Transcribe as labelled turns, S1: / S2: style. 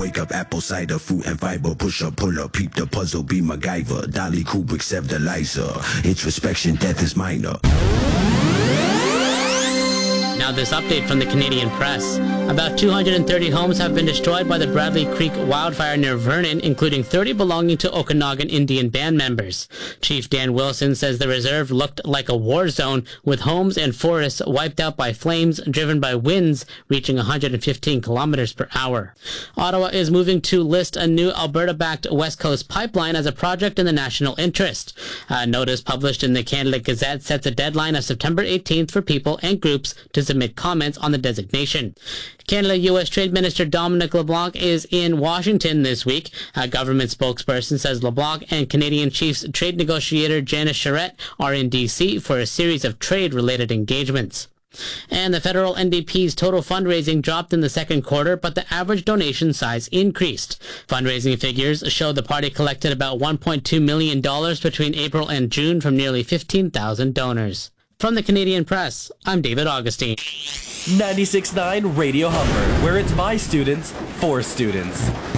S1: wake up, apple cider, fruit and fiber. Push up, pull up, peep the puzzle, be MacGyver. Dolly Kubrick, Sev the Liza. Introspection, death is minor.
S2: Now this update from the Canadian Press. About 230 homes have been destroyed by the Bradley Creek wildfire near Vernon, including 30 belonging to Okanagan Indian band members. Chief Dan Wilson says the reserve looked like a war zone, with homes and forests wiped out by flames driven by winds reaching 115 kilometers per hour. Ottawa is moving to list a new Alberta-backed West Coast pipeline as a project in the national interest. A notice published in the Canada Gazette sets a deadline of September 18th for people and groups to submit comments on the designation. Canada-U.S. Trade Minister Dominic LeBlanc is in Washington this week. A government spokesperson says LeBlanc and Canadian Chiefs Trade Negotiator Janice Charette are in D.C. for a series of trade-related engagements. And the federal NDP's total fundraising dropped in the second quarter, but the average donation size increased. Fundraising figures show the party collected about $1.2 million between April and June from nearly 15,000 donors. From the Canadian Press, I'm David Augustine.
S3: 96.9 Radio Humber, where it's by students, for students.